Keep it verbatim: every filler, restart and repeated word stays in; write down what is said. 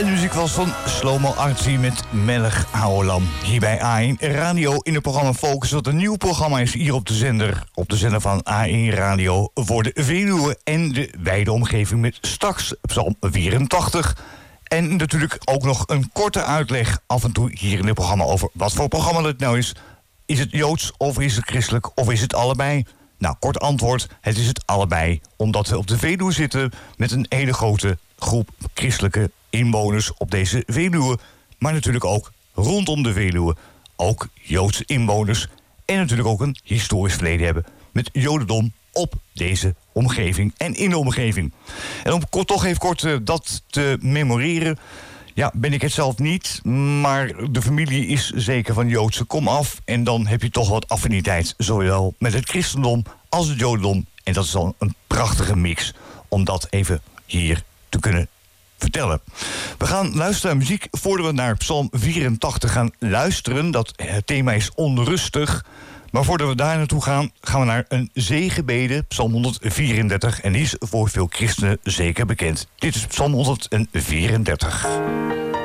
En de muziek was van Slomo Artie met Mellig Houwelam. Hier bij A één Radio in het programma Focus. Dat een nieuw programma is hier op de zender. Op de zender van A één Radio voor de Veluwe en de wijde omgeving met straks Psalm vierentachtig. En natuurlijk ook nog een korte uitleg af en toe hier in het programma over wat voor programma het nou is. Is het Joods of is het christelijk of is het allebei? Nou, kort antwoord, het is het allebei. Omdat we op de Veluwe zitten met een hele grote groep christelijke inwoners op deze Veluwe. Maar natuurlijk ook rondom de Veluwe. Ook Joodse inwoners. En natuurlijk ook een historisch verleden hebben met Jodendom op deze omgeving en in de omgeving. En om kort, toch even kort uh, dat te memoreren. Ja, ben ik het zelf niet, maar de familie is zeker van Joodse komaf. En dan heb je toch wat affiniteit, zowel met het christendom als het Jodendom. En dat is dan een prachtige mix om dat even hier te kunnen vertellen. We gaan luisteren naar muziek voordat we naar Psalm vierentachtig gaan luisteren. Dat het thema is onrustig. Maar voordat we daar naartoe gaan, gaan we naar een zegenbede, Psalm honderdvierendertig. En die is voor veel christenen zeker bekend. Dit is Psalm honderdvierendertig.